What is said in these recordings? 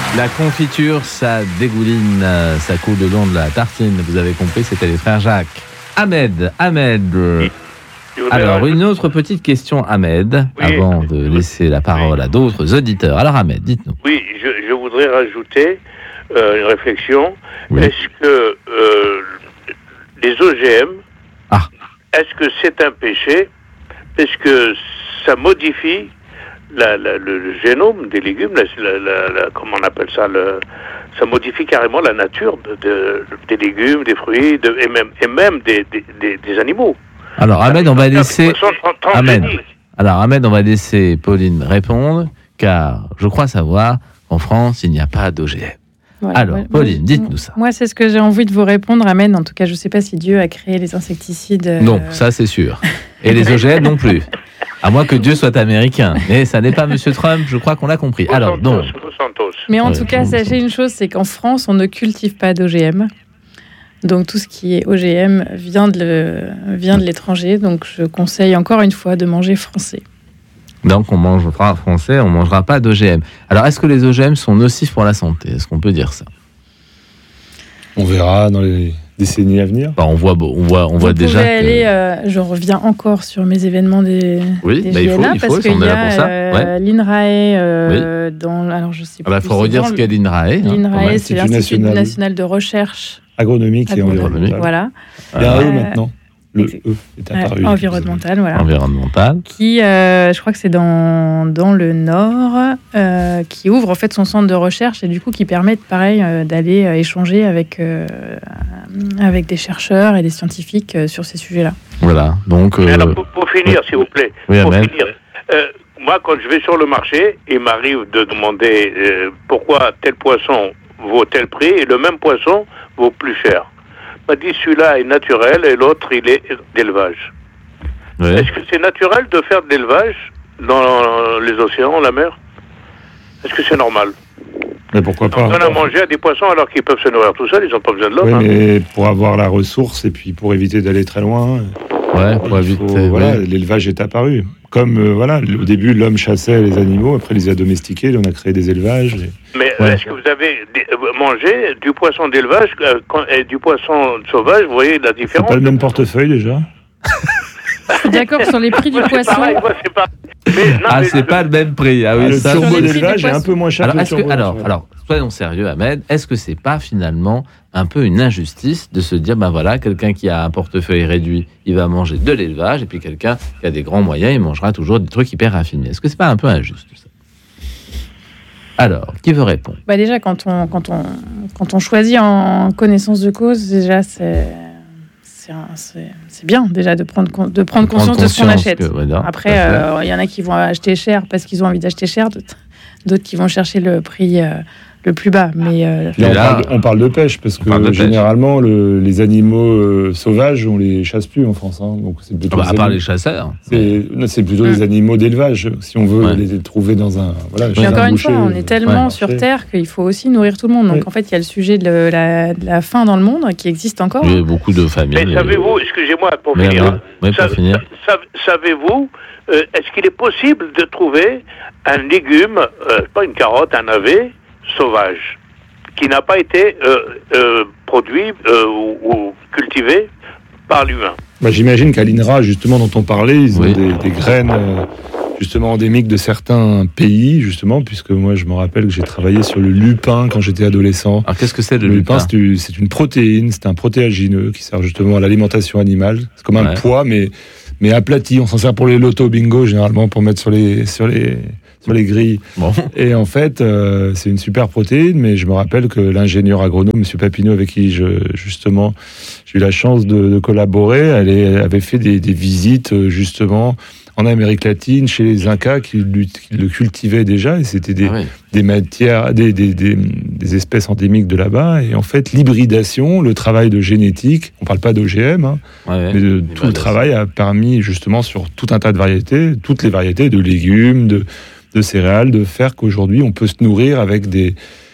La confiture, ça dégouline, ça coule le long de la tartine. Vous avez compris, c'était les frères Jacques. Ahmed. Alors, une autre petite question, Ahmed, avant de laisser la parole à d'autres auditeurs. Alors, Ahmed, dites-nous. Oui, je voudrais rajouter une réflexion. Oui. Est-ce que les OGM, est-ce que c'est un péché? Est-ce que ça modifie le génome des légumes, comment on appelle ça, ça modifie carrément la nature des légumes, des fruits, et même des animaux. Alors Ahmed, on va laisser Ahmed, on va laisser Pauline répondre, car je crois savoir qu'en France, il n'y a pas d'OGM. Voilà, alors, Pauline, dites-nous ça. Moi, c'est ce que j'ai envie de vous répondre, Ahmed. En tout cas, je ne sais pas si Dieu a créé les insecticides. Non, ça c'est sûr. Et les OGM non plus. À moins que Dieu soit américain. Mais ça n'est pas Monsieur Trump, je crois qu'on l'a compris. Alors, donc. Mais en tout cas, sachez une chose, c'est qu'en France, on ne cultive pas d'OGM. Donc, tout ce qui est OGM vient de l'étranger. Donc, je conseille encore une fois de manger français. Donc, on mangera français, on ne mangera pas d'OGM. Alors, est-ce que les OGM sont nocifs pour la santé? Est-ce qu'on peut dire ça? On verra dans les décennies à venir. On voit déjà. Je reviens encore sur mes événements des JLA, parce qu'il y a l'INRAE alors je sais pas. Il faut redire ce qu'est l'INRAE. L'INRAE, c'est l'Institut national de recherche agronomique et environnementale. Voilà. Il y a un maintenant. Le E est apparu. Environnemental, voilà. Environnemental. Qui, je crois que c'est dans le Nord, qui ouvre en fait son centre de recherche et du coup qui permet, pareil, d'aller échanger avec des chercheurs et des scientifiques sur ces sujets-là. Voilà. Donc. Alors pour finir, s'il vous plaît. Moi, quand je vais sur le marché, il m'arrive de demander pourquoi tel poisson vaut tel prix et le même poisson vaut plus cher. On m'a dit celui-là est naturel et l'autre il est d'élevage. Oui. Est-ce que c'est naturel de faire de l'élevage dans les océans, la mer? Est-ce que c'est normal? Mais pourquoi pas? On donne à manger à des poissons alors qu'ils peuvent se nourrir tout seuls, ils n'ont pas besoin de l'homme. Oui, mais pour avoir la ressource et puis pour éviter d'aller très loin. L'élevage est apparu. Comme au début, l'homme chassait les animaux, après il les a domestiqués, on a créé des élevages. Mais est-ce que vous avez mangé du poisson d'élevage et du poisson sauvage? Vous voyez la différence? C'est pas le même portefeuille déjà? Je suis d'accord sur les prix du poisson. C'est pas le même prix. Ah oui, le turbo d'élevage est un peu moins cher que le turbo. Alors, soyons sérieux, Ahmed. Est-ce que c'est pas finalement un peu une injustice de se dire, quelqu'un qui a un portefeuille réduit, il va manger de l'élevage, et puis quelqu'un qui a des grands moyens, il mangera toujours des trucs hyper raffinés. Est-ce que c'est pas un peu injuste ça? Alors, qui veut répondre? Déjà, quand on choisit en connaissance de cause, déjà c'est bien déjà de prendre conscience de ce qu'on achète. Après, il y en a qui vont acheter cher parce qu'ils ont envie d'acheter cher, d'autres qui vont chercher le prix le plus bas. Mais on parle de pêche parce que généralement les animaux sauvages on les chasse plus en France. Donc c'est plutôt à part les chasseurs. C'est plutôt les animaux d'élevage si on veut les trouver dans un. Mais encore une fois, on est tellement sur Terre qu'il faut aussi nourrir tout le monde. Donc en fait, il y a le sujet de la faim dans le monde qui existe encore. Il y a beaucoup de familles. Mais savez-vous, excusez-moi pour finir. Savez-vous, est-ce qu'il est possible de trouver un légume, pas une carotte, un navet sauvage, qui n'a pas été produit ou cultivé par l'humain? J'imagine qu'à l'INRA, justement, dont on parlait, ils ont des graines justement endémiques de certains pays, justement, puisque moi, je me rappelle que j'ai travaillé sur le lupin quand j'étais adolescent. Alors, qu'est-ce que c'est le lupin? C'est une protéine, c'est un protéagineux qui sert justement à l'alimentation animale. C'est comme un pois, mais aplati. On s'en sert pour les lotos bingo, généralement, pour mettre sur les grilles. Bon. Et en fait, c'est une super protéine, mais je me rappelle que l'ingénieur agronome, M. Papineau, avec qui j'ai eu la chance de collaborer, elle avait fait des visites, justement, en Amérique latine, chez les Incas, qui le cultivaient déjà, et c'était des matières, des espèces endémiques de là-bas, et en fait, l'hybridation, le travail de génétique, on parle pas d'OGM, mais tout le travail a permis, justement, sur tout un tas de variétés, toutes les variétés de légumes, de céréales, de faire qu'aujourd'hui on peut se nourrir avec des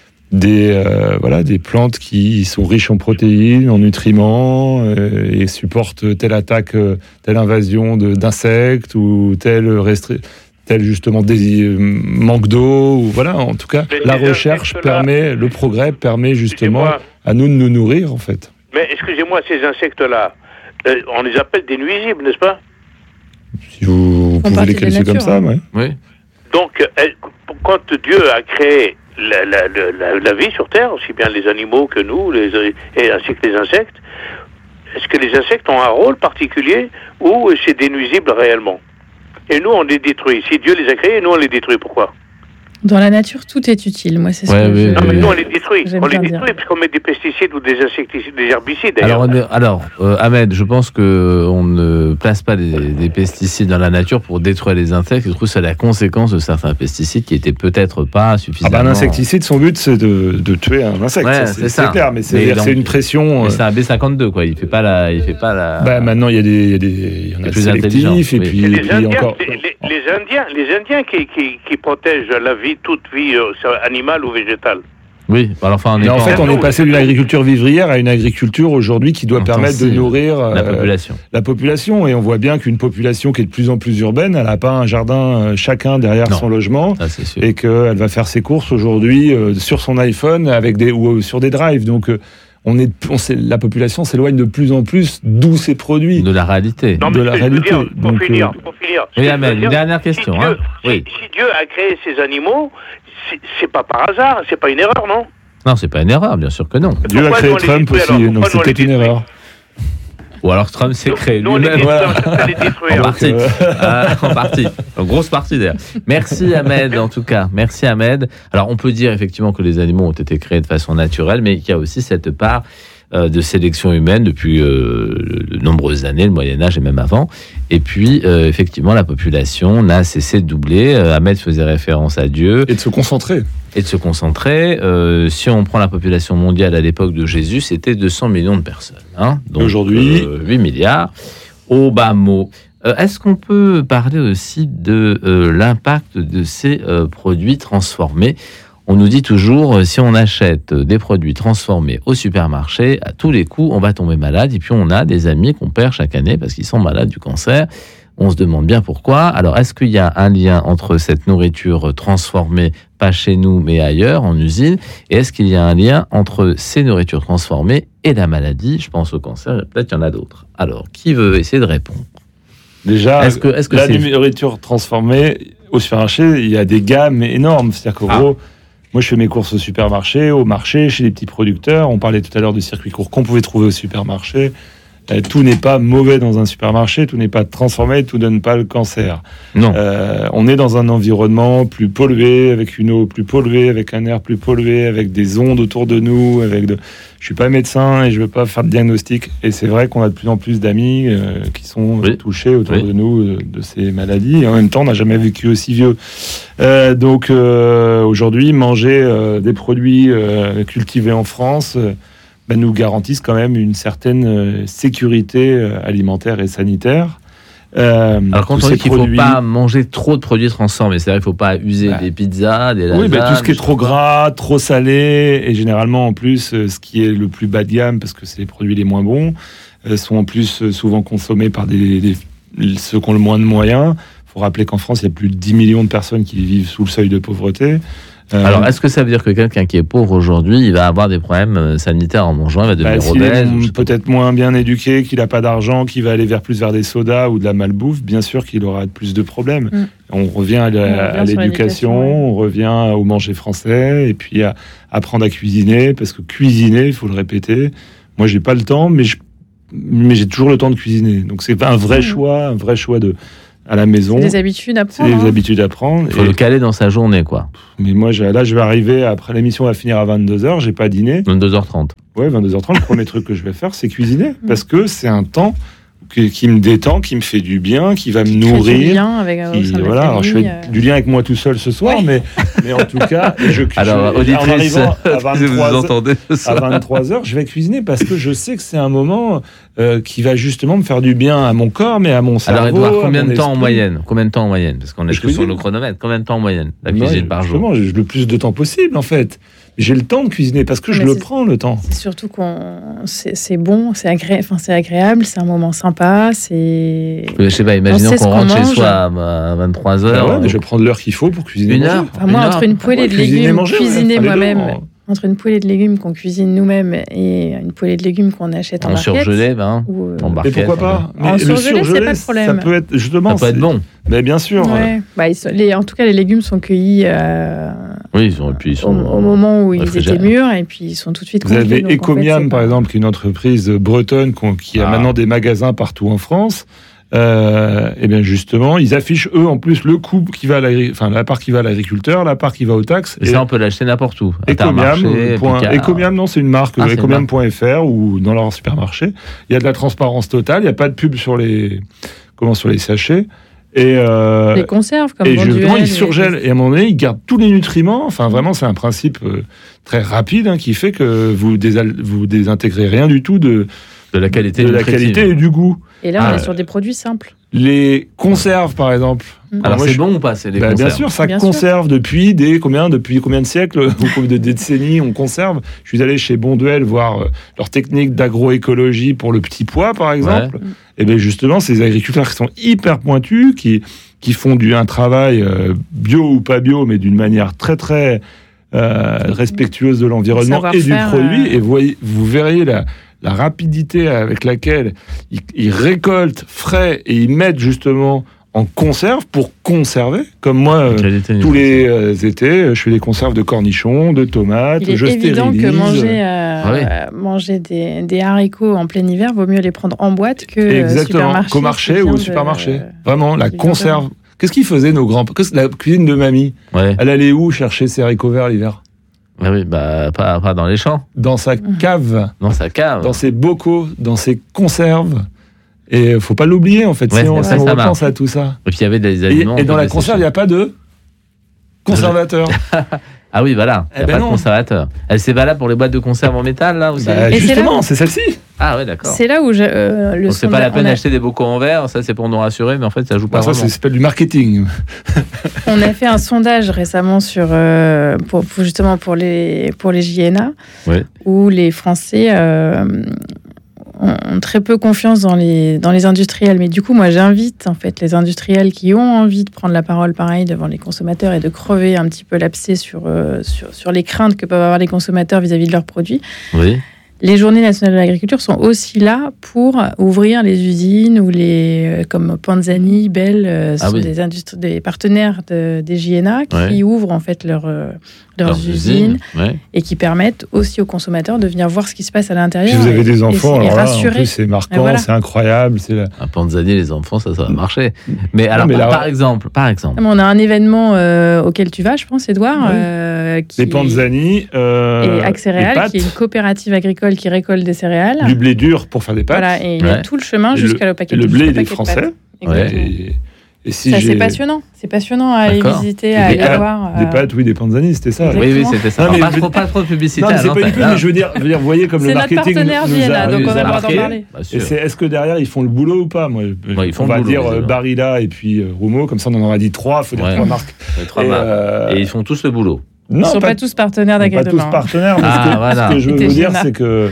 plantes qui sont riches en protéines, en nutriments et supportent telle attaque, telle invasion d'insectes ou telle tel justement des manque d'eau, ou voilà. En tout cas, la recherche permet, le progrès permet justement à nous de nous nourrir, en fait. Mais excusez-moi, ces insectes-là, on les appelle des nuisibles, n'est-ce pas? Si vous pouvez les qualifier comme ça, ouais. Oui. Donc, quand Dieu a créé la vie sur Terre, aussi bien les animaux que nous, ainsi que les insectes, est-ce que les insectes ont un rôle particulier ou c'est des nuisibles réellement? Et nous, on les détruit. Si Dieu les a créés, nous, on les détruit. Pourquoi? Dans la nature, tout est utile. Moi, c'est ce que Non, mais nous, on les détruit. On les détruit parce qu'on met des pesticides ou des insecticides, des herbicides. Alors, Ahmed, je pense qu'on ne place pas des pesticides dans la nature pour détruire les insectes. Je trouve que c'est la conséquence de certains pesticides qui n'étaient peut-être pas suffisamment... un insecticide, son but, c'est de tuer un insecte. Ouais, c'est clair, mais c'est une pression... Mais c'est un B52, quoi. Il fait pas la... Maintenant, il y en a plus sélectifs, et puis les Indiens qui protègent la vie, toute vie animale ou végétale. Oui, alors enfin, en fait, on est passé d'une agriculture vivrière à une agriculture aujourd'hui qui doit permettre de nourrir la population. Et on voit bien qu'une population qui est de plus en plus urbaine, elle n'a pas un jardin chacun derrière son logement, et qu'elle va faire ses courses aujourd'hui sur son iPhone ou sur des drives. Donc, la population s'éloigne de plus en plus d'où ces produits. De la réalité. Non, mais pour finir. Oui, Ahmed, une dernière question. Si Dieu a créé ces animaux, c'est pas par hasard, c'est pas une erreur, non? Non, c'est pas une erreur, bien sûr que non. Dieu a créé Trump aussi, donc c'est peut-être une erreur. Ou alors Trump s'est créé lui-même. En partie. En grosse partie d'ailleurs. Merci Ahmed, en tout cas. Merci Ahmed. Alors on peut dire effectivement que les animaux ont été créés de façon naturelle, mais il y a aussi cette part de sélection humaine depuis de nombreuses années, le Moyen-Âge et même avant. Et puis, effectivement, la population n'a cessé de doubler. Ahmed faisait référence à Dieu. Et de se concentrer. Si on prend la population mondiale à l'époque de Jésus, c'était 200 millions de personnes. Donc, aujourd'hui, 8 milliards. Au bas mot. Est-ce qu'on peut parler aussi de l'impact de ces produits transformés ? On nous dit toujours, si on achète des produits transformés au supermarché, à tous les coups, on va tomber malade. Et puis, on a des amis qu'on perd chaque année parce qu'ils sont malades du cancer. On se demande bien pourquoi. Alors, est-ce qu'il y a un lien entre cette nourriture transformée, pas chez nous, mais ailleurs, en usine? Et est-ce qu'il y a un lien entre ces nourritures transformées et la maladie? Je pense au cancer, peut-être qu'il y en a d'autres. Alors, qui veut essayer de répondre? Déjà, est-ce que la nourriture transformée, au supermarché, il y a des gammes énormes. C'est-à-dire qu'en gros... Moi, je fais mes courses au supermarché, au marché, chez les petits producteurs. On parlait tout à l'heure du circuit court qu'on pouvait trouver au supermarché. Tout n'est pas mauvais dans un supermarché, tout n'est pas transformé, tout ne donne pas le cancer. Non. On est dans un environnement plus pollué, avec une eau plus polluée, avec un air plus pollué, avec des ondes autour de nous. Je suis pas médecin et je veux pas faire de diagnostic. Et c'est vrai qu'on a de plus en plus d'amis qui sont touchés autour de nous de ces maladies. Et en même temps, on n'a jamais vécu aussi vieux. Donc aujourd'hui, manger des produits cultivés en France nous garantissent quand même une certaine sécurité alimentaire et sanitaire. Alors quand on dit qu'il ne faut pas manger trop de produits transformés, c'est-à-dire qu'il ne faut pas user des pizzas, des lasagnes... Oui, tout ce qui est trop gras, trop salé, et généralement en plus, ce qui est le plus bas de gamme, parce que c'est les produits les moins bons, sont en plus souvent consommés par ceux qui ont le moins de moyens. Il faut rappeler qu'en France, il y a plus de 10 millions de personnes qui vivent sous le seuil de pauvreté. Alors, est-ce que ça veut dire que quelqu'un qui est pauvre aujourd'hui, il va avoir des problèmes sanitaires en mangeant, il va devenir obèse? S'il est peut-être moins bien éduqué, qu'il n'a pas d'argent, qu'il va aller plus vers des sodas ou de la malbouffe, bien sûr qu'il aura plus de problèmes. On revient à l'éducation, on revient au manger français, et puis à apprendre à cuisiner, parce que cuisiner, il faut le répéter. Moi, j'ai pas le temps, mais j'ai toujours le temps de cuisiner. Donc, c'est pas un vrai choix à la maison. C'est des habitudes à prendre. C'est des habitudes à prendre. Il faut le caler dans sa journée, quoi. Mais moi, je vais arriver, après l'émission va finir à 22h, j'ai pas dîné. 22h30. Ouais, 22h30, le premier truc que je vais faire, c'est cuisiner. Parce que c'est un temps qui me détend, qui me fait du bien, qui va me nourrir. Du lien avec alors je fais du lien avec moi tout seul ce soir, mais en tout cas, en arrivant à 23h, je vais cuisiner parce que je sais que c'est un moment qui va justement me faire du bien à mon corps, mais à mon cerveau. Alors Edouard, combien de temps en moyenne? Parce qu'on est tous sur le chronomètre. Combien de temps en moyenne la cuisine par jour? Le plus de temps possible en fait. J'ai le temps de cuisiner parce que je prends le temps. C'est surtout c'est bon, c'est agréable, c'est un moment sympa. sympa. C'est. Je sais pas, imaginons qu'on rentre chez soi à 23h. Ouais, mais je vais prendre l'heure qu'il faut pour cuisiner. Une heure. Enfin, moi, entre une poêlée de légumes cuisinée moi-même. Entre une poêlée de légumes qu'on cuisine nous-mêmes et une poêlée de légumes qu'on achète en barquette. En surgelé, en barquette. Et pourquoi pas? En surgelé, c'est pas de problème. Ça peut être, justement, ça peut être bon. Mais bien sûr. Ouais. En tout cas, les légumes sont cueillis au moment où ils étaient mûrs et puis ils sont tout de suite congelés. Vous avez Ecomiam, par exemple, qui est une entreprise bretonne qui a maintenant des magasins partout en France. Et bien justement, ils affichent eux en plus le coût qui va la part qui va à l'agriculteur, la part qui va aux taxes. Et ça, on peut l'acheter n'importe où. Ecomiam, non, c'est une marque, ecomiam.fr ou dans leur supermarché. Il y a de la transparence totale, il n'y a pas de pub sur les sachets. Et les conserves, comme justement, ils surgèlent. Et à un moment donné, ils gardent tous les nutriments. Enfin, vraiment, c'est un principe très rapide qui fait que vous désintégrez rien du tout de la qualité et du goût. Et là, on est sur des produits simples. Les conserves, par exemple. Alors, c'est bon ou pas, c'est les conserves? Bien sûr, ça conserve depuis combien de siècles ou de décennies, on conserve. Je suis allé chez Bonduelle voir leur technique d'agroécologie pour le petit pois, par exemple. Ouais. Et bien justement, ces agriculteurs qui sont hyper pointus, qui font un travail bio ou pas bio, mais d'une manière très, très respectueuse de l'environnement et du produit. Et vous verriez la rapidité avec laquelle ils récoltent frais et ils mettent justement en conserve pour conserver. Comme moi, tous les étés, je fais des conserves de cornichons, de tomates, je stérilise. Il est évident que manger des haricots en plein hiver, vaut mieux les prendre en boîte qu'au marché ou au supermarché. Vraiment, la conserve. Qu'est-ce qu'ils faisaient nos grands... La cuisine de mamie, elle allait où chercher ses haricots verts l'hiver? Ah oui, pas dans les champs. Dans sa cave. Dans ses bocaux, dans ses conserves. Et il ne faut pas l'oublier, en fait, si on repense à tout ça. Et puis il y avait des aliments... Et dans la conserve, il n'y a pas de conservateur. Ah oui, voilà, il n'y a pas de conservateur. C'est valable pour les boîtes de conserve en métal, là aussi? Justement, c'est celle-ci. Ah ouais, d'accord. C'est là où donc c'est pas la peine d'acheter des bocaux en verre, ça c'est pour nous rassurer, mais en fait ça joue pas vraiment. Ça c'est du marketing. On a fait un sondage récemment pour les JNA, où les Français ont très peu confiance dans les industriels. Mais du coup, moi j'invite en fait les industriels qui ont envie de prendre la parole pareil devant les consommateurs et de crever un petit peu l'abcès sur les craintes que peuvent avoir les consommateurs vis-à-vis de leurs produits. Oui. Les journées nationales de l'agriculture sont aussi là pour ouvrir les usines ou comme Panzani, Bell, sont des partenaires des JNA qui ouvrent en fait leurs usines et qui permettent aussi aux consommateurs de venir voir ce qui se passe à l'intérieur. Si vous avez des enfants, alors là, en plus c'est marquant, c'est incroyable. À Panzani, les enfants, ça va marcher. Mais alors, par exemple. On a un événement auquel tu vas, je pense, Edouard. Les Panzani et Accéréales, qui est une coopérative agricole qui récolte des céréales. Du blé dur pour faire des pâtes. Voilà, et il y a tout le chemin jusqu'à le paquet de pâtes. Le blé, il est français. Et c'est passionnant. C'est passionnant à aller visiter, à aller voir. Des pâtes, des Panzani, c'était ça. Oui, c'était ça. Pas trop de publicité. Non, c'est pas une pub, mais je veux dire, vous voyez comme le marketing. C'est notre partenaire Vienna, donc on a le droit d'en parler. Est-ce que derrière, ils font le boulot ou pas? On va dire Barilla et puis Roumeau, comme ça on en aura dit 3, il faut dire 3 marques. Et ils font tous le boulot. Ils ne sont pas tous partenaires d'agrément. Pas tous partenaires, mais ce que je veux vous dire, c'est que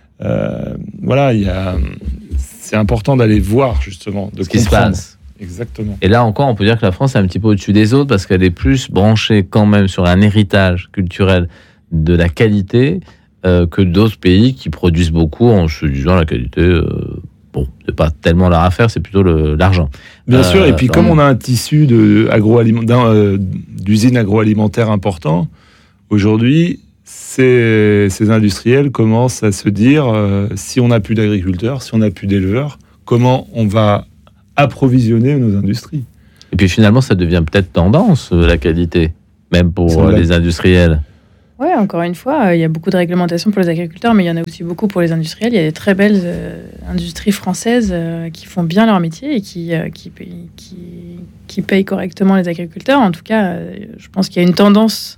c'est important d'aller voir justement ce qui se passe. Exactement. Et là encore, on peut dire que la France est un petit peu au-dessus des autres parce qu'elle est plus branchée quand même sur un héritage culturel de la qualité que d'autres pays qui produisent beaucoup en se disant la qualité, c'est pas tellement leur affaire, c'est plutôt l'argent. Bien sûr, et puis comme on a un tissu d'usines agroalimentaires important, aujourd'hui, ces industriels commencent à se dire si on n'a plus d'agriculteurs, si on n'a plus d'éleveurs, comment on va approvisionner nos industries. Et puis finalement, ça devient peut-être tendance, la qualité, même pour les industriels. Oui, encore une fois, il y a beaucoup de réglementations pour les agriculteurs, mais il y en a aussi beaucoup pour les industriels. Il y a des très belles industries françaises qui font bien leur métier et qui payent correctement les agriculteurs. En tout cas, je pense qu'il y a une tendance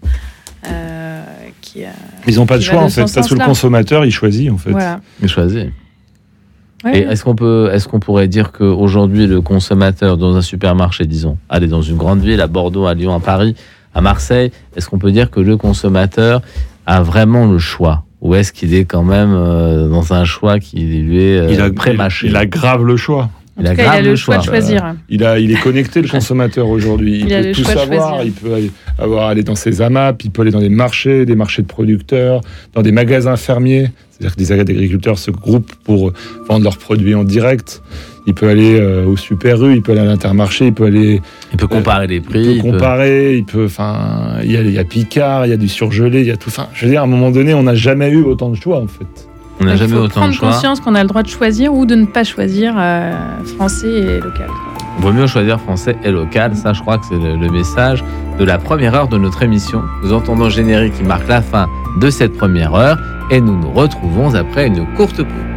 ils n'ont pas de choix, en fait, parce que le consommateur, il choisit, en fait. Voilà. Il choisit. Ouais. Et est-ce qu'on pourrait dire qu'aujourd'hui, le consommateur dans un supermarché, disons, allez dans une grande ville, à Bordeaux, à Lyon, à Paris, à Marseille, est-ce qu'on peut dire que le consommateur a vraiment le choix ou est-ce qu'il est quand même dans un choix qui lui est pré-mâché? Il aggrave le choix. Il a le choix de choisir. Il est connecté, le consommateur, aujourd'hui. Il peut tout savoir. Il peut aller dans ses AMAP, il peut aller dans des marchés de producteurs, dans des magasins fermiers. C'est-à-dire que des agriculteurs se groupent pour vendre leurs produits en direct. Il peut aller au Super U, il peut aller à l'Intermarché, il peut comparer les prix. Il y a Picard, il y a du surgelé, il y a tout. Enfin, je veux dire, à un moment donné, on n'a jamais eu autant de choix, en fait. On n'a jamais autant de choix. Il faut prendre conscience qu'on a le droit de choisir ou de ne pas choisir français et local. Il vaut mieux choisir français et local. Ça, je crois que c'est le message de la première heure de notre émission. Nous entendons le générique qui marque la fin de cette première heure et nous nous retrouvons après une courte pause.